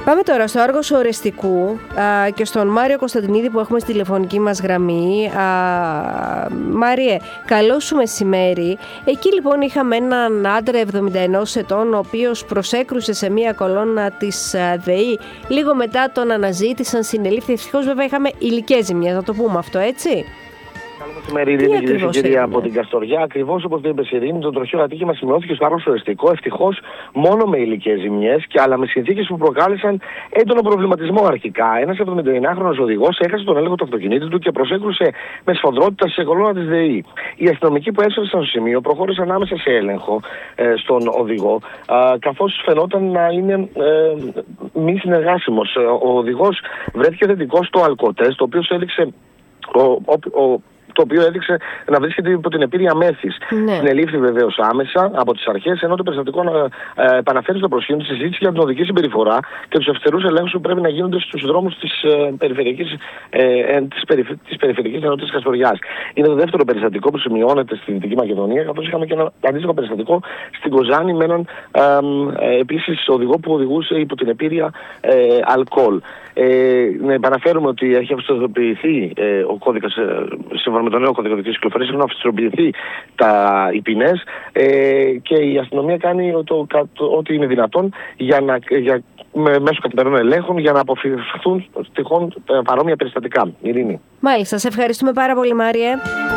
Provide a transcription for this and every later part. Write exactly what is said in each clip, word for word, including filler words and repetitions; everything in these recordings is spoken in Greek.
Πάμε τώρα στο Άργος Ορεστικού α, και στον Μάριο Κωνσταντινίδη που έχουμε στη τηλεφωνική μας γραμμή. Α, Μάριε, καλό σου μεσημέρι. Εκεί λοιπόν είχαμε έναν άντρα εβδομήντα ενός ετών, ο οποίος προσέκρουσε σε μία κολόνα της ΔΕΗ. Λίγο μετά τον αναζήτησαν, συνελήφθη. Ευτυχώς βέβαια είχαμε υλικές ζημιές, να το πούμε αυτό, έτσι. Καλό μεσημέρι, Ειρήνη, κυρίες και κύριοι, από την Καστοριά. Ακριβώς όπως το είπε η Ειρήνη, το τροχαίο ατύχημα σημειώθηκε στο Άργος Ορεστικό. Ευτυχώς μόνο με υλικές ζημιές, και αλλά με συνθήκες που προκάλεσαν έντονο προβληματισμό αρχικά. Ένας εβδομηνταεννιάχρονος οδηγός έχασε τον έλεγχο του αυτοκινήτου του και προσέκρουσε με σφοδρότητα σε κολόνα της ΔΕΗ. Οι αστυνομικοί που έσωθησαν στο σημείο προχώρησαν άμεσα σε έλεγχο ε, στον οδηγό, ε, καθώς φαινόταν να είναι ε, μη συνεργάσιμος. Ο οδηγός βρέθηκε θετικός στο αλκοτέστ, το οποίο έδειξε. Ο, ο, ο, το οποίο έδειξε να βρίσκεται υπό την επίρρεια μέθης. Ναι. Συνελήφθη βεβαίως άμεσα από τις αρχές, ενώ το περιστατικό ε, επαναφέρει στο προσκήνιο τη συζήτηση για την οδική συμπεριφορά και τους αυστηρούς ελέγχους που πρέπει να γίνονται στους δρόμους της ε, περιφερειακής, ε, της περιφε, της περιφερειακής ενότητας Καστοριάς. Είναι το δεύτερο περιστατικό που σημειώνεται στη Δυτική Μακεδονία, καθώς είχαμε και ένα αντίστοιχο περιστατικό στην Κοζάνη με έναν ε, ε, επίσης οδηγό που οδηγούσε υπό την επίρρεια ε, αλκοόλ. Ε, να επαναφέρουμε ότι έχει αυστηροποιηθεί ε, ο κώδικας, ε, σύμφωνα με τον νέο κώδικα οδικής κυκλοφορίας, έχουν αυστηροποιηθεί τα, οι ποινές, ε, και η αστυνομία κάνει ό,τι είναι δυνατόν για να, για, με, μέσω καθημερινών ελέγχων για να αποφευχθούν τυχόν παρόμοια περιστατικά. Ειρήνη. Μάλιστα, σε ευχαριστούμε πάρα πολύ, Μάριε.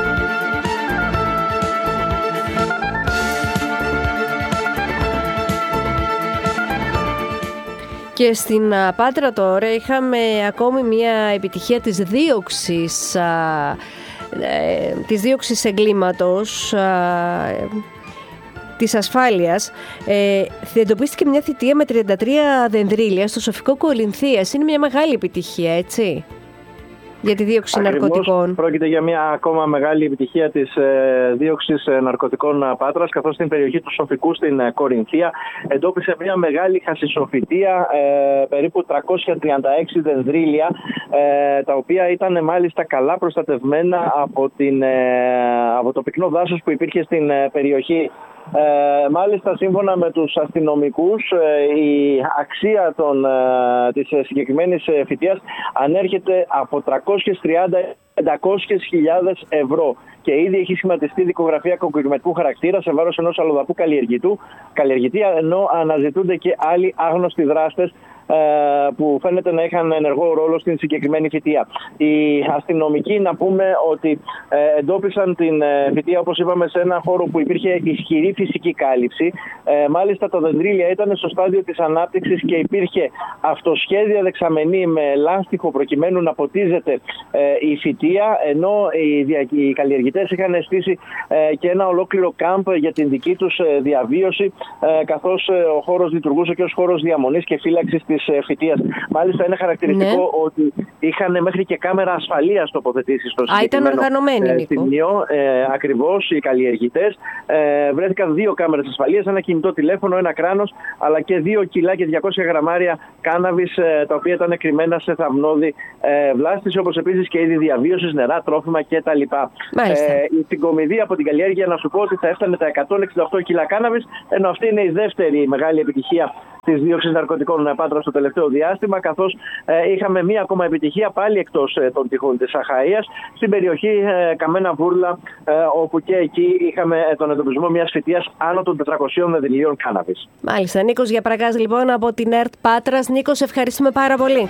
Και στην Πάτρα τώρα είχαμε ακόμη μια επιτυχία της δίωξης, α, ε, της δίωξης εγκλήματος, α, ε, της ασφάλειας. Ε, εντοπίστηκε μια θητεία με τριάντα τρία δενδρίλια στο Σοφικό Κολυνθίας. Είναι μια μεγάλη επιτυχία, έτσι, για τη δίωξη Ακριβώς, ναρκωτικών. Πρόκειται για μια ακόμα μεγάλη επιτυχία της ε, δίωξης ε, ναρκωτικών Πάτρας, καθώς στην περιοχή του Σοφικού στην ε, Κορινθία εντόπισε μια μεγάλη χασισοφυτεία, ε, περίπου τριακόσια τριάντα έξι δενδρίλια, ε, τα οποία ήταν μάλιστα καλά προστατευμένα από, την, ε, από το πυκνό δάσος που υπήρχε στην ε, περιοχή. Ε, μάλιστα, σύμφωνα με τους αστυνομικούς, ε, η αξία των, ε, της συγκεκριμένης ε, φυτείας ανέρχεται από τριακόσιες τριάντα με πεντακόσιες χιλιάδες ευρώ και ήδη έχει σχηματιστεί δικογραφία κοκκινηματικού χαρακτήρα σε βάρος ενός αλλοδαπού καλλιεργητή, ενώ αναζητούνται και άλλοι άγνωστοι δράστες που φαίνεται να είχαν ενεργό ρόλο στην συγκεκριμένη φυτεία. Οι αστυνομικοί, να πούμε ότι εντόπισαν την φυτεία, όπως είπαμε, σε ένα χώρο που υπήρχε ισχυρή φυσική κάλυψη. Μάλιστα, τα δεντρίλια ήταν στο στάδιο της ανάπτυξης και υπήρχε αυτοσχέδια δεξαμενή με λάστιχο προκειμένου να ποτίζεται η φυτεία, ενώ οι καλλιεργητές είχαν στήσει και ένα ολόκληρο κάμπ για την δική τους διαβίωση, καθώς ο χώρος λειτουργούσε και ως χώρος διαμονής και φύλαξης της φυτείας. Μάλιστα, είναι χαρακτηριστικό, ναι, ότι είχαν μέχρι και κάμερα ασφαλείας τοποθετήσει στο συγκεκριμένο σημείο. Ε, ακριβώς, οι καλλιεργητές. Ε, βρέθηκαν δύο κάμερες ασφαλείας, ένα κινητό τηλέφωνο, ένα κράνος, αλλά και δύο κιλά και διακόσια γραμμάρια κάναβης, ε, τα οποία ήταν κρυμμένα σε θαυνώδη ε, βλάστηση, όπως επίσης και είδη διαβίωσης, νερά, τρόφιμα κτλ. Ε, η συγκομιδή από την καλλιέργεια, να σου πω ότι θα έφτανε τα εκατόν εξήντα οκτώ κιλά κάναβης, ενώ αυτή είναι η δεύτερη μεγάλη επιτυχία της δίωξης ναρκωτικών Πάτρα στο τελευταίο διάστημα, καθώς ε, είχαμε μία ακόμα επιτυχία πάλι εκτός ε, των τυχών της Αχαΐας, στην περιοχή ε, Καμένα Βούρλα, ε, όπου και εκεί είχαμε ε, τον εντοπισμό μιας φυτείας άνω των τετρακοσίων δενδριλίων κάναβης. Μάλιστα. Νίκος Γιαπραγάς λοιπόν από την ΕΡΤ Πάτρας. Νίκο, σε ευχαριστούμε πάρα πολύ.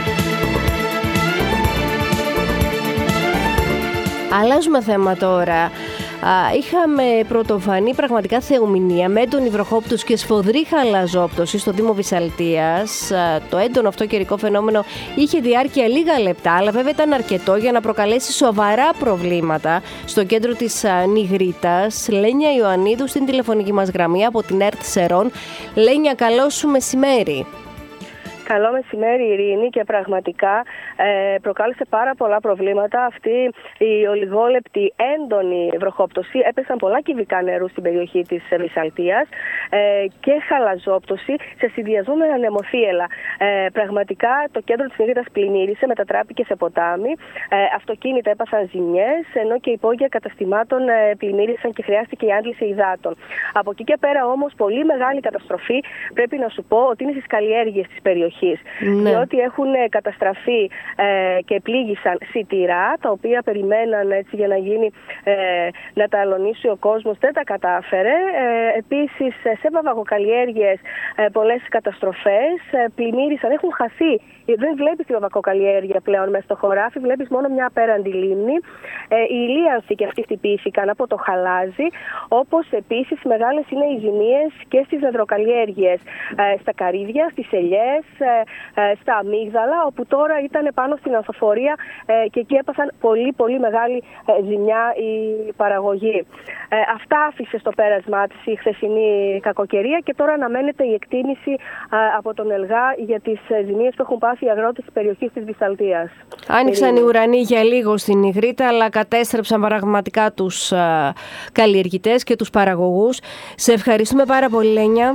Αλλάζουμε θέμα τώρα. Είχαμε πρωτοφανή πραγματικά θεομηνία με έντονη βροχόπτωση και σφοδρή χαλαζόπτωση στο Δήμο Βυσσαλτίας. Το έντονο αυτό καιρικό φαινόμενο είχε διάρκεια λίγα λεπτά, αλλά βέβαια ήταν αρκετό για να προκαλέσει σοβαρά προβλήματα στο κέντρο της Νιγρίτας. Λένια Ιωαννίδου στην τηλεφωνική μας γραμμή από την ΕΡΤ Σερών. Λένια, καλό σου μεσημέρι. Καλό μεσημέρι, Ειρήνη, και πραγματικά ε, προκάλεσε πάρα πολλά προβλήματα αυτή η ολιγόλεπτη έντονη βροχόπτωση. Έπεσαν πολλά κυβικά νερού στην περιοχή της Βυσσαλτίας ε, και χαλαζόπτωση σε συνδυασμό με ανεμοθύελλα. Ε, πραγματικά το κέντρο της Νίγριτας πλημμύρισε, μετατράπηκε σε ποτάμι. Ε, αυτοκίνητα έπαθαν ζημιές, ενώ και υπόγεια καταστημάτων ε, πλημμύρισαν και χρειάστηκε η άντληση υδάτων. Από εκεί και πέρα όμως, πολύ μεγάλη καταστροφή πρέπει να σου πω ότι είναι στις καλλιέργειες της περιοχής. περιοχής. Ναι. Διότι έχουν καταστραφεί ε, και πλήγησαν σιτηρά, τα οποία περιμέναν έτσι, για να γίνει, ε, να τα αλωνίσει ο κόσμος, δεν τα κατάφερε. Ε, επίσης, σε βαμβακοκαλλιέργειες ε, πολλές καταστροφές, ε, πλημμύρισαν, έχουν χαθεί. Δεν βλέπεις τη βαμβακοκαλλιέργεια πλέον μέσα στο χωράφι, βλέπεις μόνο μια απέραντη λίμνη. Ε, οι ηλίανθοι και αυτοί χτυπήθηκαν από το χαλάζι, όπως επίσης μεγάλες είναι οι ζημίες και στις νετροκαλλιέργειες, ε, στα καρύδια, στις ελιές, ε, ε, στα αμύγδαλα, όπου τώρα ήταν πάνω στην ανθοφορία ε, και εκεί έπαθαν πολύ πολύ μεγάλη ε, ζημιά η παραγωγή. Ε, αυτά άφησε στο πέρασμά της η χθεσινή κακοκαιρία και τώρα αναμένεται η εκτίμηση ε, από τον ΕΛΓΑ για τις ε, ζημίες που έχουν πάθει οι αγρότες της περιοχής της Βυσσαλτίας. Άνοιξαν οι ουρανοί για λίγο στην Ιγρήτα, αλλά κατέστρεψαν πραγματικά τους α, καλλιεργητές και τους παραγωγούς. Σε ευχαριστούμε πάρα πολύ, Λένια.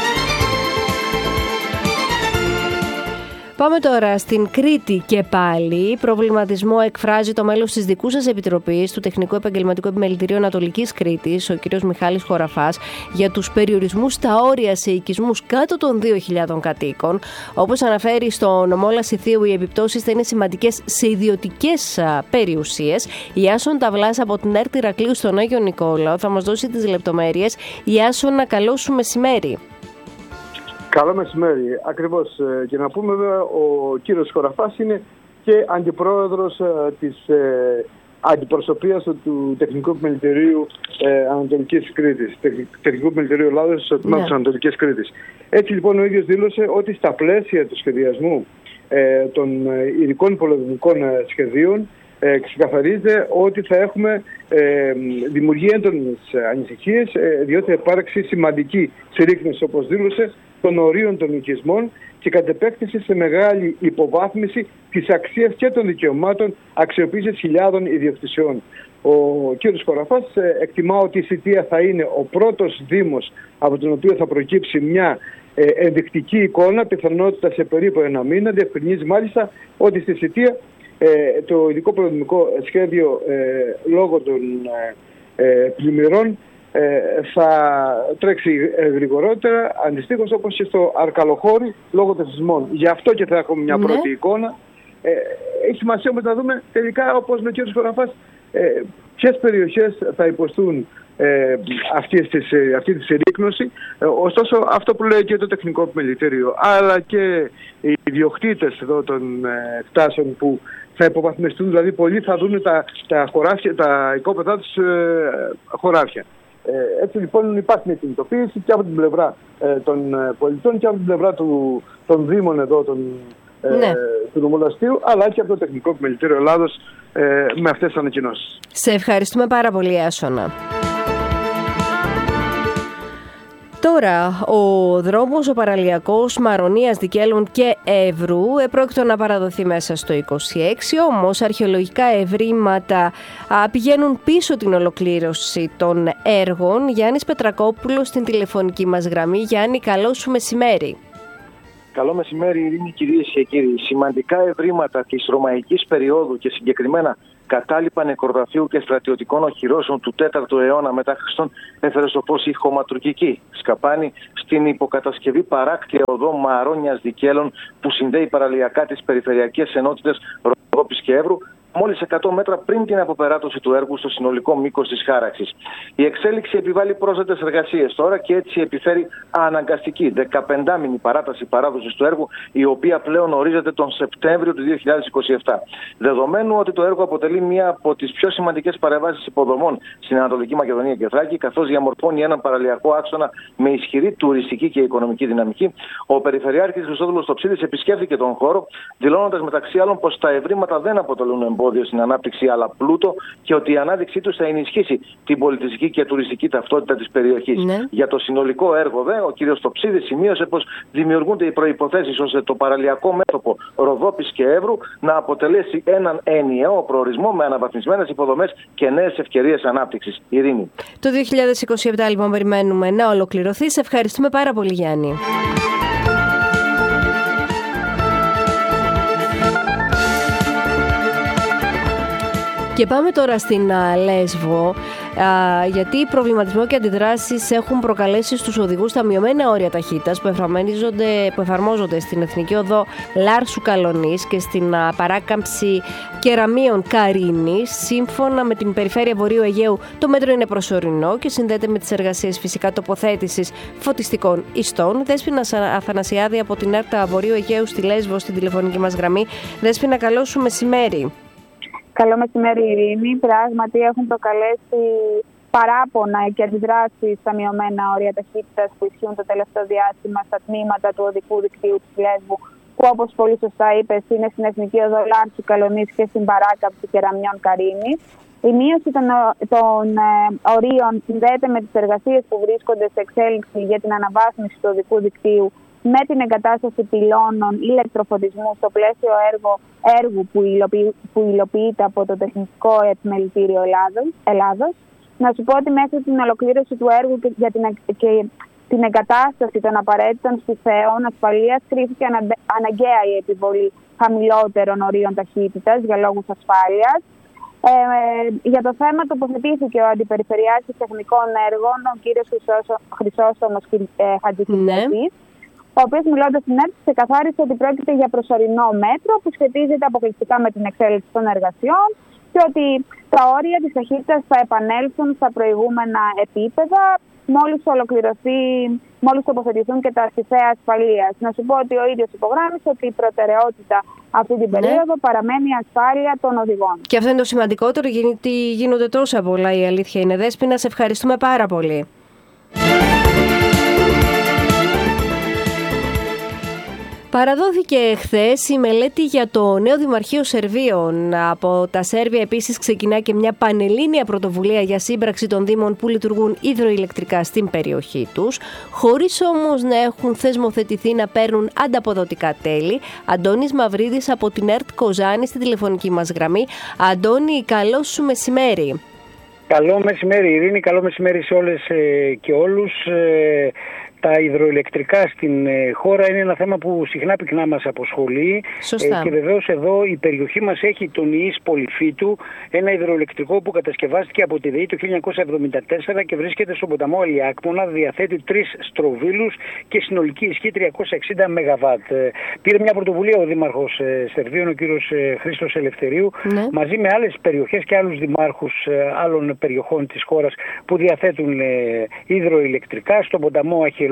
Πάμε τώρα στην Κρήτη και πάλι. Προβληματισμό εκφράζει το μέλος της δικού σας Επιτροπής του Τεχνικού Επαγγελματικού Επιμελητηρίου Ανατολικής Κρήτης, ο κ. Μιχάλης Χωραφάς, για τους περιορισμούς στα όρια σε οικισμούς κάτω των δύο χιλιάδων κατοίκων. Όπως αναφέρει στο νομό Λασιθίου, οι επιπτώσεις θα είναι σημαντικές σε ιδιωτικές περιουσίες. Η Άσον Ταυλάς από την ΕΡΤ Ηρακλείου στον Άγιο Νικόλαο θα μας δώσει τις λεπτομέρειες. Η Άσον, να καλό σου μεσημέρι. Καλό μεσημέρι. Ακριβώς. Και να πούμε βέβαια, ο κύριος Χωραφάς είναι και αντιπρόεδρος ε, της ε, αντιπροσωπείας του Τεχνικού Επιμελητηρίου ε, Ανατολικής Κρήτης, Τεχνικού Επιμελητηρίου Ελλάδος στο τμήμα της Ανατολικής Κρήτης. Έτσι λοιπόν ο ίδιος δήλωσε ότι στα πλαίσια του σχεδιασμού ε, των ειδικών πολεμικών ε, σχεδίων ε, ξεκαθαρίζεται ότι θα έχουμε ε, δημιουργία έντονες ανησυχίες, ε, διότι θα υπάρξει σημαντική συρρίκνωση, όπως δήλωσε, των ορίων των οικισμών και κατ' επέκταση σε μεγάλη υποβάθμιση της αξίας και των δικαιωμάτων αξιοποίησης χιλιάδων ιδιοκτησιών. Ο κ. Χωραφάς εκτιμά ότι η Σιτία θα είναι ο πρώτος δήμος από τον οποίο θα προκύψει μια ε, ενδεικτική εικόνα, πιθανότητα σε περίπου ένα μήνα. Διευκρινίζει μάλιστα ότι στη Σιτία ε, το ειδικό προδομικό σχέδιο ε, λόγω των ε, ε, πλημμυρών θα τρέξει γρηγορότερα, αντιστοίχως όπως και στο Αρκαλοχώρι λόγω των σεισμών. Γι' αυτό και θα έχουμε μια ναι. πρώτη εικόνα. Ε, έχει σημασία όμως να δούμε τελικά, όπως με ο κ. Χωραφάς, ε, ποιες περιοχές θα υποστούν ε, αυτή, της, ε, αυτή τη συρρίκνωση. Ε, ωστόσο, αυτό που λέει και το Τεχνικό Επιμελητήριο, αλλά και οι ιδιοκτήτες εδώ των ε, κτάσεων που θα υποβαθμιστούν, δηλαδή πολλοί θα δουν τα, τα, χωράφια, τα οικόπεδά τους ε, χωράφια. Ε, έτσι λοιπόν υπάρχει μια κινητοποίηση και από την πλευρά ε, των ε, πολιτών και από την πλευρά του, των Δήμων εδώ, των, ε, ναι. του Νομολαστείου, αλλά και από το Τεχνικό Επιμελητήριο Ελλάδος ε, με αυτές τις ανακοινώσεις. Σε ευχαριστούμε πάρα πολύ, Άσονα. Τώρα, ο δρόμος ο παραλιακός Μαρονίας, Δικέλων και Εύρου επρόκειτο να παραδοθεί μέσα στο είκοσι έξι, όμως αρχαιολογικά ευρήματα πηγαίνουν πίσω την ολοκλήρωση των έργων. Γιάννης Πετρακόπουλος στην τηλεφωνική μας γραμμή. Γιάννη, καλό σου μεσημέρι. Καλό μεσημέρι, Ειρήνη, κυρίες και κύριοι. Σημαντικά ευρήματα της ρωμαϊκής περίοδου και συγκεκριμένα κατάλοιπα νεκροταφείου και στρατιωτικών οχυρώσεων του τέταρτου αιώνα μετά Χριστόν έφερε στο φως η χωματουργική σκαπάνη στην υποκατασκευή παράκτια οδό Μαρόνιας Δικέλων που συνδέει παραλιακά τις περιφερειακές ενότητες Ροδόπης και Εύρου, μόλις εκατό μέτρα πριν την αποπεράτωση του έργου στο συνολικό μήκος της χάραξης. Η εξέλιξη επιβάλλει πρόσθετες εργασίες τώρα και έτσι επιφέρει αναγκαστική δεκαπεντάμηνη παράταση παράδοσης του έργου, η οποία πλέον ορίζεται τον Σεπτέμβριο του δύο χιλιάδες είκοσι επτά. Δεδομένου ότι το έργο αποτελεί μία από τις πιο σημαντικές παρεμβάσεις υποδομών στην Ανατολική Μακεδονία και Θράκη, καθώς διαμορφώνει έναν παραλιακό άξονα με ισχυρή τουριστική και οικονομική δυναμική, ο Περιφερειάρχης Χριστόδουλος Τοψίδης επισκέφθηκε τον χώρο, δηλώνοντας μεταξύ άλλων πως τα ευρήματα δεν αποτελούν εμπόδιο στην ανάπτυξη αλλά πλούτο και ότι η ανάδειξή τους θα ενισχύσει την πολιτιστική και τουριστική ταυτότητα της περιοχής. Ναι. Για το συνολικό έργο, δε, ο κ. Τοψίδης σημείωσε πως δημιουργούνται οι προϋποθέσεις ώστε το παραλιακό μέτωπο Ροδόπης και Εύρου να αποτελέσει έναν ενιαίο προορισμό με αναβαθμισμένες υποδομές και νέες ευκαιρίες ανάπτυξης. Ειρήνη. Το δύο χιλιάδες είκοσι επτά λοιπόν περιμένουμε να ολοκληρωθεί. Σε ευχαριστούμε πάρα πολύ, Γιάννη. Και πάμε τώρα στην Λέσβο. γιατί προβληματισμό και αντιδράσεις έχουν προκαλέσει στους οδηγούς τα μειωμένα όρια ταχύτητας που εφαρμόζονται, που εφαρμόζονται στην Εθνική Οδό Λάρσου Καλονής και στην παράκαμψη Κεραμίων Καρίνης. Σύμφωνα με την Περιφέρεια Βορείου Αιγαίου, το μέτρο είναι προσωρινό και συνδέεται με τις εργασίες φυσικά τοποθέτησης φωτιστικών ιστών. Δέσποινα Αθανασιάδη από την ΕΡΤΑ Βορείου Αιγαίου στη Λέσβο, στην τηλεφωνική μας γραμμή. Δέσποινα, καλό σου μεσημέρι. Καλό μεσημέρι, Ειρήνη. Πράγματι έχουν προκαλέσει παράπονα και αντιδράσεις στα μειωμένα όρια ταχύτητας που ισχύουν το τελευταίο διάστημα στα τμήματα του οδικού δικτύου της Λέσβου, που όπως πολύ σωστά είπες είναι στην Εθνική Οδό Λάρσου Καλονής και στην παράκαμψη Κεραμιών Καρίνης. Η μείωση των, των ε, ορίων συνδέεται με τις εργασίες που βρίσκονται σε εξέλιξη για την αναβάθμιση του οδικού δικτύου με την εγκατάσταση πυλώνων ηλεκτροφωτισμού στο πλαίσιο έργο, έργου που, υλοποιη, που υλοποιείται από το Τεχνικό Επιμελητήριο Ελλάδος. Να σου πω ότι μέχρι την ολοκλήρωση του έργου και, για την, και την εγκατάσταση των απαραίτητων στιθέων ασφαλείας κρίθηκε αναγκαία η επιβολή χαμηλότερων ορίων ταχύτητας για λόγους ασφάλειας. Ε, για το θέμα τοποθετήθηκε ο Αντιπεριφερειάρχης Τεχνικών Έργων, ο κ. Χρυσόστομος ε, Χατζηφυλιατής, ο οποίος μιλώντας στην ΕΡΤ ξεκαθάρισε ότι πρόκειται για προσωρινό μέτρο που σχετίζεται αποκλειστικά με την εξέλιξη των εργασιών και ότι τα όρια της ταχύτητας θα επανέλθουν στα προηγούμενα επίπεδα μόλις ολοκληρωθεί, μόλις τοποθετηθούν και τα στιθέα ασφαλείας. Να σου πω ότι ο ίδιος υπογράμμισε ότι η προτεραιότητα αυτή την περίοδο ναι. παραμένει η ασφάλεια των οδηγών. Και αυτό είναι το σημαντικότερο, γιατί γίνονται τόσα πολλά, η αλήθεια είναι. Δέσποινα, σε ευχαριστούμε πάρα πολύ. Παραδόθηκε χθες η μελέτη για το νέο Δημαρχείο Σερβίων. Από τα Σέρβια επίσης ξεκινά και μια πανελλήνια πρωτοβουλία για σύμπραξη των δήμων που λειτουργούν υδροηλεκτρικά στην περιοχή τους, χωρίς όμως να έχουν θεσμοθετηθεί να παίρνουν ανταποδοτικά τέλη. Αντώνης Μαυρίδης από την ΕΡΤ Κοζάνη στη τηλεφωνική μας γραμμή. Αντώνη, καλό σου μεσημέρι. Καλό μεσημέρι, Ειρήνη, καλό μεσημέρι σε όλες και όλους. Τα υδροηλεκτρικά στην χώρα είναι ένα θέμα που συχνά πυκνά μας αποσχολεί. Σωστά. Και βεβαίως εδώ η περιοχή μας έχει τον Ιης Πολυφύτου, ένα υδροηλεκτρικό που κατασκευάστηκε από τη ΔΕΗ το χίλια εννιακόσια εβδομήντα τέσσερα και βρίσκεται στον ποταμό Αλιάκμονα, διαθέτει τρεις στροβίλους και συνολική ισχύ τριακόσια εξήντα μεγαβάτ. Πήρε μια πρωτοβουλία ο Δήμαρχος Σερβίων, ο κύριος Χρήστος Ελευθερίου, ναι. μαζί με άλλες περιοχές και άλλους δημάρχους άλλων περιοχών της χώρας που διαθέτουν υδροηλεκτρικά, στον ποταμό Αχελ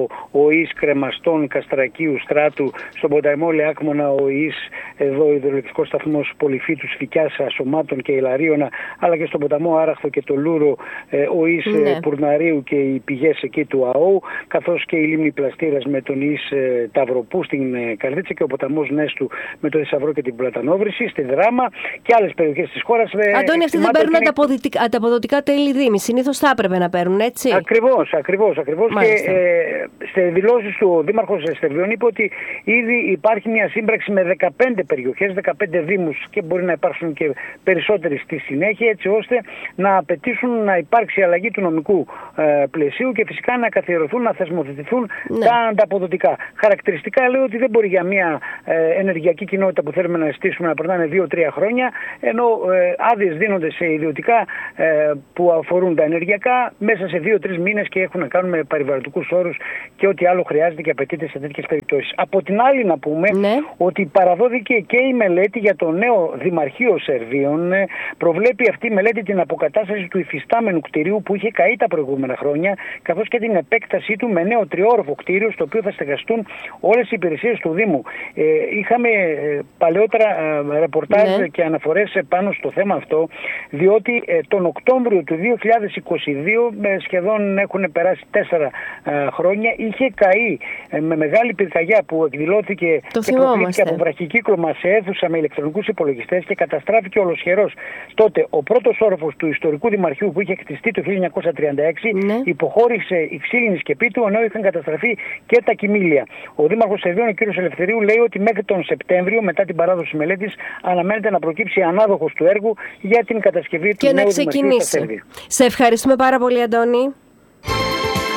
ο Ιης Κρεμαστών Καστρακίου Στράτου, στον ποταμό Λεάκμονα ο Ιης, εδώ ο υδροελεκτρικός σταθμός Πολυφύτου Φυκιάς Ασωμάτων και Ηλαρίωνα, αλλά και στον ποταμό Άραχθο και το Λούρο ο Ιης ναι. Πουρναρίου και οι πηγές εκεί του ΑΟ, καθώς και η λίμνη Πλαστήρας με τον Ιης Ταυροπού στην Καρδίτσα και ο ποταμός Νέστου με το Θησαυρό και την Πλατανόβρηση, στη Δράμα και άλλες περιοχές της χώρας. Αντώνη, αυτοί δεν παίρνουν είναι... ανταποδοτικά τέλη δήμη. Συνήθως θα έπρεπε να παίρνουν, έτσι. Ακριβώς, ακριβώς, ακριβώς. Και, ε, σε δηλώσεις του ο Δήμαρχος Σερβίων είπε ότι ήδη υπάρχει μια σύμπραξη με δεκαπέντε περιοχές, δεκαπέντε δήμους και μπορεί να υπάρξουν και περισσότεροι στη συνέχεια, έτσι ώστε να απαιτήσουν να υπάρξει αλλαγή του νομικού ε, πλαισίου και φυσικά να καθιερωθούν, να θεσμοθετηθούν ναι. τα ανταποδοτικά. Χαρακτηριστικά λέω ότι δεν μπορεί για μια ε, ενεργειακή κοινότητα που θέλουμε να στήσουμε να περνάνε δύο τρία χρόνια, ενώ ε, άδειες δίνονται σε ιδιωτικά ε, που αφορούν τα ενεργειακά μέσα σε δύο τρεις μήνες και έχουν να κάνουν με περιβαλλοντικούς όρους και ό,τι άλλο χρειάζεται και απαιτείται σε τέτοιες περιπτώσεις. Από την άλλη να πούμε ναι. ότι παραδόθηκε και η μελέτη για το νέο Δημαρχείο Σερβίων. Προβλέπει αυτή η μελέτη την αποκατάσταση του υφιστάμενου κτηρίου που είχε καεί τα προηγούμενα χρόνια, καθώς και την επέκτασή του με νέο τριόροφο κτίριο στο οποίο θα στεγαστούν όλες οι υπηρεσίες του Δήμου. Ε, είχαμε ε, παλαιότερα ε, ρεπορτάζ ναι. και αναφορές πάνω στο θέμα αυτό, διότι ε, τον Οκτώβριο του δύο χιλιάδες είκοσι δύο, ε, σχεδόν έχουν περάσει τέσσερα ε, χρόνια, είχε καεί ε, με μεγάλη πυρκαγιά που εκδηλώθηκε το και προκλήθηκε από βραχικύκλωμα σε αίθουσα με ηλεκτρονικούς υπολογιστές και καταστράφηκε ολοσχερός. Τότε ο πρώτος όροφος του ιστορικού δημαρχείου που είχε χτιστεί το χίλια εννιακόσια τριάντα έξι ναι. υποχώρησε η ξύλινη σκεπή του, ενώ είχαν καταστραφεί και τα κοιμήλια. Ο Δήμαρχος Σερβίων, ο κ. Ελευθερίου, λέει ότι μέχρι τον Σεπτέμβριο, μετά την παράδοση μελέτης, αναμένεται να προκύψει ανάδοχος του έργου για την κατασκευή του και νέου να ξεκινήσει. Δημαρχείου. Σε ευχαριστούμε πάρα πολύ, Αντώνη.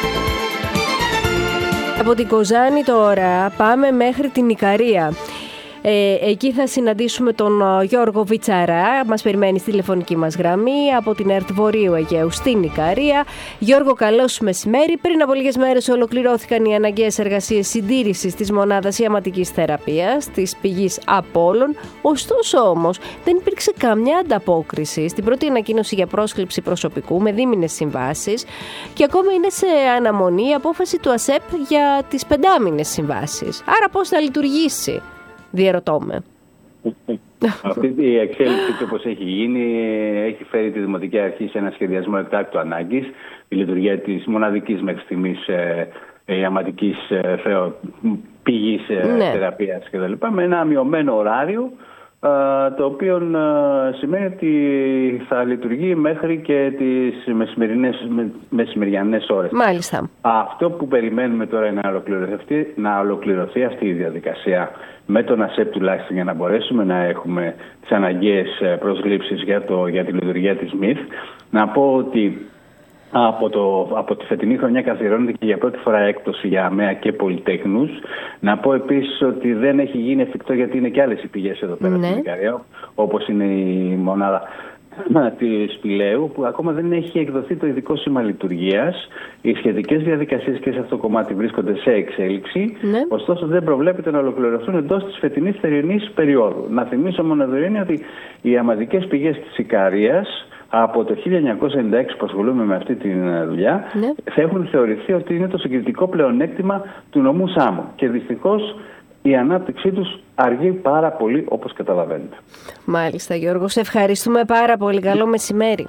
Από την Κοζάνη τώρα πάμε μέχρι την Ικαρία. Ε, εκεί θα συναντήσουμε τον Γιώργο Βιτσαρά, μας περιμένει στη τηλεφωνική μας γραμμή από την ΕΡΤ Βορείου Αιγαίου στην Ικαρία. Γιώργο, καλώς μεσημέρι. Πριν από λίγες μέρες ολοκληρώθηκαν οι αναγκαίες εργασίες συντήρησης της μονάδας ιαματικής θεραπείας της πηγής Απόλλων. Ωστόσο όμως δεν υπήρξε καμιά ανταπόκριση στην πρώτη ανακοίνωση για πρόσκληση προσωπικού με δίμηνες συμβάσεις και ακόμα είναι σε αναμονή η απόφαση του ΑΣΕΠ για τις πεντάμηνες συμβάσεις. Άρα πώς θα λειτουργήσει, διερωτώ με. Αυτή η εξέλιξη, όπως έχει γίνει, έχει φέρει τη Δημοτική Αρχή σε ένα σχεδιασμό εκτάκτου ανάγκης. Η λειτουργία της μοναδικής μέχρι στιγμής ε, ιαματικής ε, πηγής ε, ναι. θεραπείας κτλ. Με ένα μειωμένο ωράριο, το οποίο σημαίνει ότι θα λειτουργεί μέχρι και τις μεσημερινές, μεσημεριανές ώρες. Μάλιστα. Αυτό που περιμένουμε τώρα είναι να ολοκληρωθεί, να ολοκληρωθεί αυτή η διαδικασία με τον ΑΣΕΠ τουλάχιστον, για να μπορέσουμε να έχουμε τις αναγκαίες προσλήψεις για, το, για τη λειτουργία της ΜΙΘ. Να πω ότι Από, το, από τη φετινή χρονιά καθιερώνεται και για πρώτη φορά έκπτωση για ΑΜΕΑ και πολυτέχνους. Να πω επίσης ότι δεν έχει γίνει εφικτό, γιατί είναι και άλλες οι πηγές εδώ πέρα, ναι, στην Ικαρία, όπως είναι η μονάδα της Πηλαίου, που ακόμα δεν έχει εκδοθεί το ειδικό σήμα λειτουργίας. Οι σχετικές διαδικασίες και σε αυτό το κομμάτι βρίσκονται σε εξέλιξη. Ναι. Ωστόσο, δεν προβλέπεται να ολοκληρωθούν εντός της φετινής θερινής περίοδου. Να θυμίσω μόνο εδώ είναι ότι οι ιαματικές πηγές της Ικαρίας, από το χίλια εννιακόσια ενενήντα έξι που ασχολούμαι με αυτή τη δουλειά, ναι, θα έχουν θεωρηθεί ότι είναι το συγκριτικό πλεονέκτημα του νομού Σάμου. Και δυστυχώς η ανάπτυξή τους αργεί πάρα πολύ, όπως καταλαβαίνετε. Μάλιστα, Γιώργο, σε ευχαριστούμε πάρα πολύ. Καλό μεσημέρι.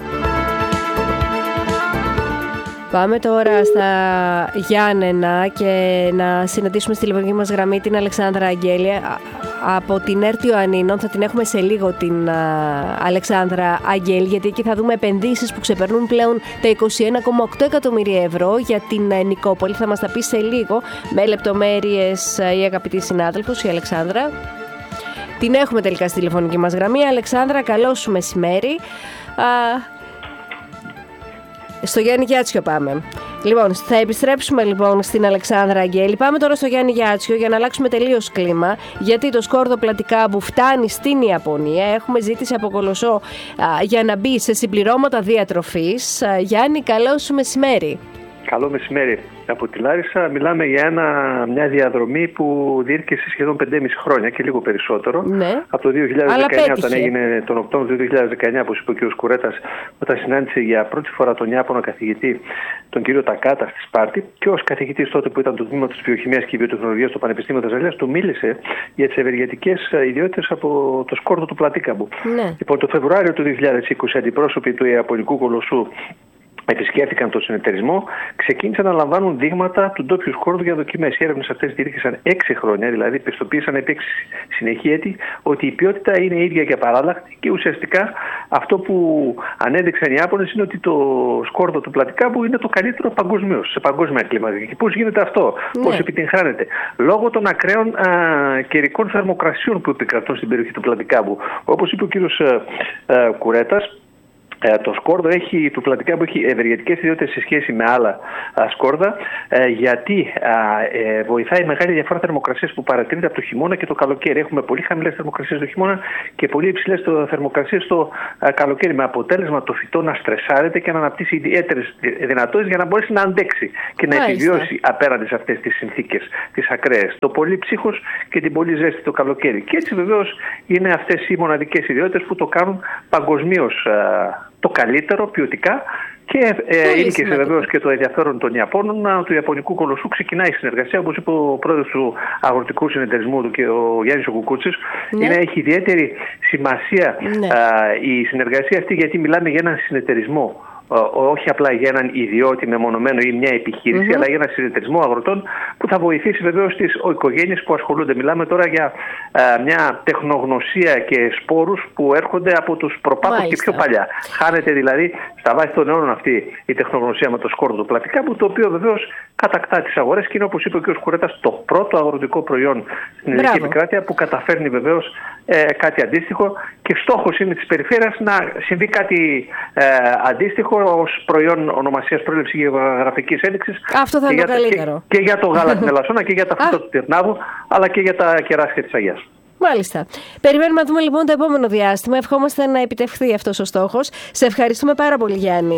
Πάμε τώρα στα Γιάννενα και να συναντήσουμε στη τηλεφωνική μας γραμμή την Αλεξάνδρα Αγγέλη από την ΕΡΤ Ιωαννίνων. Θα την έχουμε σε λίγο την Αλεξάνδρα Αγγέλη, γιατί εκεί θα δούμε επενδύσεις που ξεπερνούν πλέον τα είκοσι ένα κόμμα οκτώ εκατομμύρια ευρώ για την Νικόπολη. Θα μας τα πει σε λίγο με λεπτομέρειες η αγαπητή συνάδελφος, η Αλεξάνδρα. Την έχουμε τελικά στη τηλεφωνική μας γραμμή. Αλεξάνδρα, καλό σου μεσημέρι. Στο Γιάννη Γιάτσιο πάμε. Λοιπόν, θα επιστρέψουμε λοιπόν στην Αλεξάνδρα Αγγέλη. Πάμε τώρα στο Γιάννη Γιάτσιο για να αλλάξουμε τελείως κλίμα, γιατί το σκόρδο πλατικάμπου φτάνει στην Ιαπωνία. Έχουμε ζήτηση από Κολοσσό α, για να μπει σε συμπληρώματα διατροφής. Α, Γιάννη, καλό σου μεσημέρι. Καλό μεσημέρι. Από τη Λάρισα μιλάμε για ένα, μια διαδρομή που διήρκησε σχεδόν πέντε και μισό χρόνια και λίγο περισσότερο. Ναι. Από το δύο χιλιάδες δεκαεννιά, όταν έγινε τον Οκτώβριο του δύο χιλιάδες δεκαεννιά, όπως είπε ο κ. Κουρέτας, όταν συνάντησε για πρώτη φορά τον Ιάπωνα καθηγητή, τον κ. Τακάτα, στη Σπάρτη, και ως καθηγητής τότε που ήταν το τμήμα της Βιοχημίας και Βιοτεχνολογίας στο Πανεπιστήμιο της Θεσσαλίας, του μίλησε για τις ευεργετικές ιδιότητες από το σκόρδο του πλατίκαμπου. Ναι. Λοιπόν, το Φεβρουάριο του δύο χιλιάδες είκοσι, αντιπρόσωποι του Ιαπωνικού Κολοσσού επισκέφθηκαν τον συνεταιρισμό, ξεκίνησαν να λαμβάνουν δείγματα του ντόπιου σκόρδου για δοκιμές. Οι έρευνες αυτές διήρκησαν έξι χρόνια, δηλαδή πιστοποίησαν επί έξι συνεχή έτη ότι η ποιότητα είναι ίδια και απαράλλαχτη, και ουσιαστικά αυτό που ανέδειξαν οι Ιάπωνες είναι ότι το σκόρδο του πλατικάμπου είναι το καλύτερο παγκοσμίως, σε παγκόσμια κλίμακα. Και πώς γίνεται αυτό, ναι, πώς επιτυγχάνεται? Λόγω των ακραίων α, καιρικών θερμοκρασιών που επικρατούν στην περιοχή του πλατικάμπου. Όπως είπε ο κ. Κουρέτας, το σκόρδο έχει, του πλατικάμπου έχει ευεργετικές ιδιότητες σε σχέση με άλλα α, σκόρδα, ε, γιατί α, ε, βοηθάει μεγάλη διαφορά θερμοκρασίας που παρατηρείται από το χειμώνα και το καλοκαίρι. Έχουμε πολύ χαμηλές θερμοκρασίες το χειμώνα και πολύ υψηλές θερμοκρασίες το α, καλοκαίρι, με αποτέλεσμα το φυτό να στρεσάρεται και να αναπτύσσει ιδιαίτερες δυνατότητες για να μπορέσει να αντέξει και να Μάλιστα. επιβιώσει απέναντι σε αυτές τις συνθήκες, τις ακραίες. Το πολύ ψύχος και την πολύ ζέστη το καλοκαίρι. Και έτσι βεβαίως είναι αυτές οι μοναδικές ιδιότητες που το κάνουν παγκοσμίως το καλύτερο ποιοτικά, και ε, είναι και βεβαίως και το ενδιαφέρον των Ιαπώνων, του Ιαπωνικού Κολοσσού. Ξεκινάει η συνεργασία, όπως είπε ο πρόεδρος του Αγροτικού Συνεταιρισμού του και ο Γιάννης ο Κουκούτσης. Ναι. Είναι, έχει ιδιαίτερη σημασία ναι. α, η συνεργασία αυτή, γιατί μιλάμε για έναν συνεταιρισμό. Όχι απλά για έναν ιδιώτη μεμονωμένο ή μια επιχείρηση, mm-hmm. αλλά για έναν συνεταιρισμό αγροτών που θα βοηθήσει βεβαίως τις οικογένειες που ασχολούνται. Μιλάμε τώρα για α, μια τεχνογνωσία και σπόρους που έρχονται από τους προπάτους και πιο παλιά. Χάνεται δηλαδή στα βάθη των αιώνων αυτή η τεχνογνωσία με το σκόρδο του πλατικάμπου, το οποίο βεβαίως κατακτά τις αγορές και είναι, όπως είπε ο κ. Κουρέτας, το πρώτο αγροτικό προϊόν στην ελληνική επικράτεια που καταφέρνει βεβαίως ε, κάτι αντίστοιχο, και στόχος είναι της περιφέρειας να συμβεί κάτι ε, αντίστοιχο ως προϊόν ονομασίας προέλευσης γεωγραφικής ένδειξης. Αυτό θα είναι το καλύτερο. Και, και για το γάλα την Ελασσόνα και για τα φρούτα του Τυρνάβου, αλλά και για τα κεράσια της Αγιάς. Μάλιστα. Περιμένουμε να δούμε λοιπόν το επόμενο διάστημα. Ευχόμαστε να επιτευχθεί αυτός ο στόχος. Σε ευχαριστούμε πάρα πολύ, Γιάννη.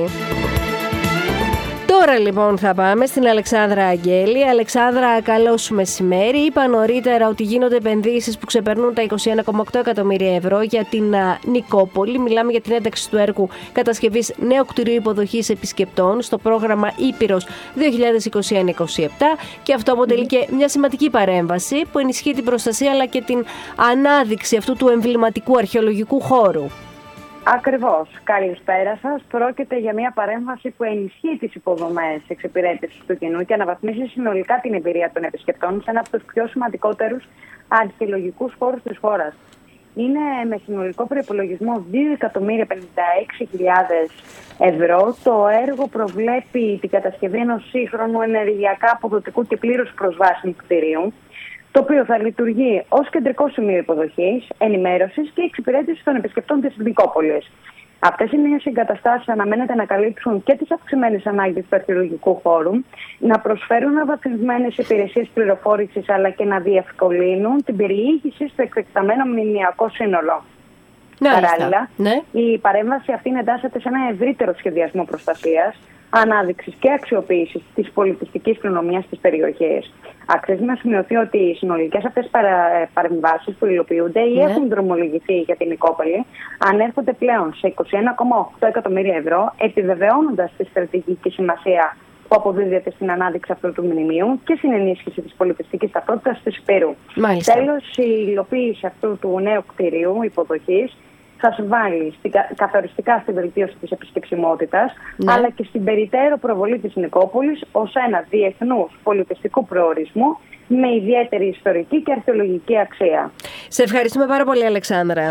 Τώρα λοιπόν θα πάμε στην Αλεξάνδρα Αγγέλη. Αλεξάνδρα, καλώς μεσημέρι. Είπα νωρίτερα ότι γίνονται επενδύσεις που ξεπερνούν τα είκοσι ένα κόμμα οκτώ εκατομμύρια ευρώ για την α, Νικόπολη. Μιλάμε για την ένταξη του έργου κατασκευής νέου κτηρίου υποδοχής επισκεπτών στο πρόγραμμα Ήπειρος δύο χιλιάδες είκοσι ένα είκοσι επτά και αυτό αποτελεί και μια σημαντική παρέμβαση που ενισχύει την προστασία αλλά και την ανάδειξη αυτού του εμβληματικού αρχαιολογικού χώρου. Ακριβώς. Καλησπέρα σας. Πρόκειται για μια παρέμβαση που ενισχύει τις υποδομές εξυπηρέτησης του κοινού και αναβαθμίζει συνολικά την εμπειρία των επισκεπτών σε ένα από τους πιο σημαντικότερους αρχαιολογικούς χώρους της χώρας. Είναι με συνολικό προϋπολογισμό δύο εκατομμύρια πενήντα έξι χιλιάδες ευρώ. Το έργο προβλέπει την κατασκευή ενός σύγχρονου ενεργειακά αποδοτικού και πλήρως προσβάσιμου κτηρίου, το οποίο θα λειτουργεί ως κεντρικό σημείο υποδοχής, ενημέρωσης και εξυπηρέτησης των επισκεπτών της Νικόπολης. Αυτές οι νέες εγκαταστάσεις αναμένεται να καλύψουν και τις αυξημένες ανάγκες του αρχαιολογικού χώρου, να προσφέρουν αναβαθμισμένες υπηρεσίες πληροφόρησης αλλά και να διευκολύνουν την περιήγηση στο εκτεταμένο μνημειακό σύνολο. Παράλληλα, ναι. Η παρέμβαση αυτή εντάσσεται σε ένα ευρύτερο σχεδιασμό προστασίας, ανάδειξης και αξιοποίησης της πολιτιστικής κληρονομιάς της περιοχής. Αξίζει να σημειωθεί ότι οι συνολικές αυτές παρεμβάσεις που υλοποιούνται ή ναι. έχουν δρομολογηθεί για την Νικόπολη ανέρχονται πλέον σε είκοσι ένα κόμμα οκτώ εκατομμύρια ευρώ, επιβεβαιώνοντας τη στρατηγική σημασία που αποδίδεται στην ανάδειξη αυτού του μνημείου και στην ενίσχυση της πολιτιστικής ταυτότητας της Υπήρου. Τέλος, η υλοποίηση αυτού του νέου κτηρίου υποδοχής θα συμβάλλει στην, καθοριστικά στη βελτίωση της επισκεψιμότητας, ναι. αλλά και στην περιττέρω προβολή της Νικόπολης ως ένα διεθνούς πολιτιστικού προορισμού με ιδιαίτερη ιστορική και αρχαιολογική αξία. Σε ευχαριστούμε πάρα πολύ, Αλεξάνδρα.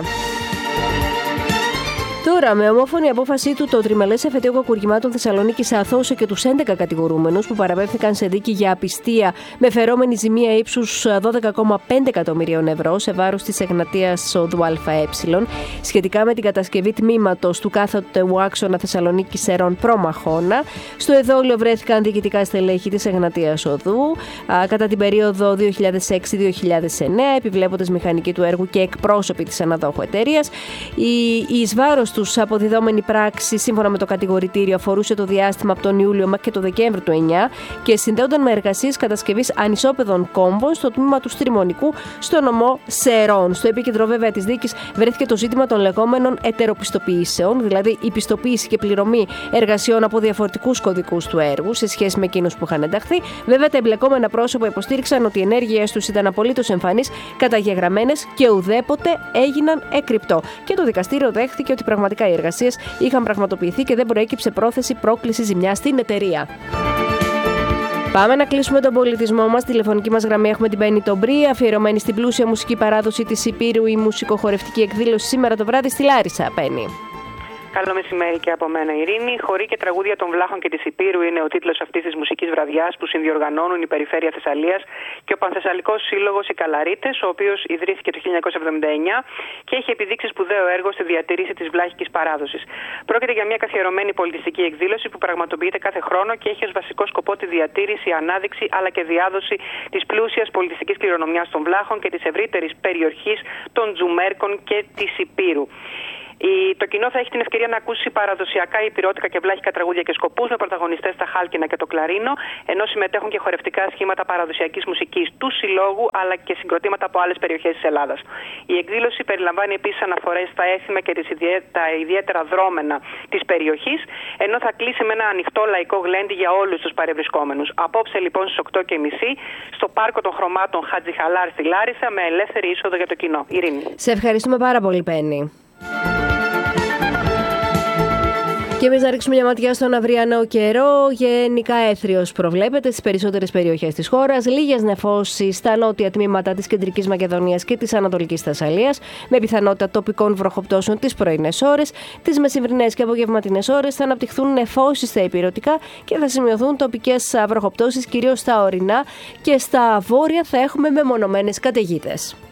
Τώρα, με ομόφωνη απόφασή του, το τριμελές εφετείο κακουργημάτων Θεσσαλονίκης αθώωσε και τους έντεκα κατηγορούμενους που παραπέμφθηκαν σε δίκη για απιστία με φερόμενη ζημία ύψους δώδεκα κόμμα πέντε εκατομμυρίων ευρώ σε βάρος της Εγνατίας οδού ΑΕ σχετικά με την κατασκευή τμήματος του κάθετου άξονα Θεσσαλονίκης Σερών Προμαχώνα. Στο εδόλιο βρέθηκαν διοικητικά στελέχη της Εγνατίας οδού α, κατά την περίοδο δύο χιλιάδες έξι με δύο χιλιάδες εννέα, επιβλέποντες μηχανικοί του έργου και εκπρόσωποι της αναδόχου εταιρείας. Η, η εις βάρος τους αποδιδόμενη πράξη, σύμφωνα με το κατηγορητήριο, αφορούσε το διάστημα από τον Ιούλιο μέχρι και το Δεκέμβριο του εννιά και συνδέονταν με εργασίες κατασκευής ανισόπεδων κόμβων στο τμήμα του Στριμονικού στο νομό Σερών. Στο επίκεντρο, βέβαια, της δίκης βρέθηκε το ζήτημα των λεγόμενων ετεροπιστοποιήσεων, δηλαδή η πιστοποίηση και πληρωμή εργασιών από διαφορετικούς κωδικούς του έργου σε σχέση με εκείνους που είχαν ενταχθεί. Βέβαια, τα εμπλεκόμενα πρόσωπα υποστήριξαν ότι οι ενέργειές τους ήταν απολύτως εμφανείς, καταγεγραμμένες και ουδέποτε έγιναν εκρυπτό. Και το δικαστήριο δέχθηκε ότι πραγματικά οι εργασίες είχαν πραγματοποιηθεί και δεν προέκυψε πρόθεση πρόκληση ζημιά στην εταιρεία. Πάμε να κλείσουμε τον πολιτισμό μας. Στη τηλεφωνική μας γραμμή έχουμε την Πέννη Τομπρή, αφιερωμένη στην πλούσια μουσική παράδοση της Υπήρου, η μουσικοχορευτική εκδήλωση σήμερα το βράδυ στη Λάρισα. Πέννη. Καλό μεσημέρι και από μένα, Ειρήνη. Χωρί και τραγούδια των Βλάχων και της Υπήρου είναι ο τίτλος αυτής της μουσικής βραδιάς που συνδιοργανώνουν η Περιφέρεια Θεσσαλίας και ο Πανθεσσαλικός Σύλλογος Οι Καλαρίτες, ο οποίος ιδρύθηκε το χίλια εννιακόσια εβδομήντα εννιά και έχει επιδείξει σπουδαίο έργο στη διατήρηση της βλάχικης παράδοσης. Πρόκειται για μια καθιερωμένη πολιτιστική εκδήλωση που πραγματοποιείται κάθε χρόνο και έχει ως βασικό σκοπό τη διατήρηση, ανάδειξη αλλά και διάδοση της πλούσιας πολιτιστικής κληρονομιάς των Βλάχων και της ευρύτερης περιοχής των Τζουμέρκων και της Υπήρου. Το κοινό θα έχει την ευκαιρία να ακούσει παραδοσιακά υπηρώτικα και βλάχικα τραγούδια και σκοπούς με πρωταγωνιστές τα χάλκινα και το κλαρίνο, ενώ συμμετέχουν και χορευτικά σχήματα παραδοσιακής μουσικής του Συλλόγου αλλά και συγκροτήματα από άλλες περιοχές της Ελλάδας. Η εκδήλωση περιλαμβάνει επίσης αναφορές στα έθιμα και τα ιδιαίτερα δρόμενα της περιοχής, ενώ θα κλείσει με ένα ανοιχτό λαϊκό γλέντι για όλους τους παρευρισκόμενους. Απόψε λοιπόν στις οκτώ και μισή στο Πάρκο των Χρωμάτων Χατζιχαλάρ στη Λάρισα με ελεύθερη είσοδο για το κοινό. Ειρήνη. Σε ευχαριστούμε πάρα πολύ, Πέννη. Και εμείς να ρίξουμε μια ματιά στον αυριανό καιρό. Γενικά έθριος προβλέπεται στις περισσότερες περιοχές της χώρας. Λίγες νεφώσεις στα νότια τμήματα της Κεντρικής Μακεδονίας και της Ανατολικής Θεσσαλίας, με πιθανότητα τοπικών βροχοπτώσεων τις πρωινές ώρες. Τις μεσημβρινές και απογευματινές ώρες θα αναπτυχθούν νεφώσεις στα ηπειρωτικά και θα σημειωθούν τοπικές βροχοπτώσεις κυρίως στα ορεινά, και στα βόρεια θα έχουμε μεμονωμένες καταιγίδες.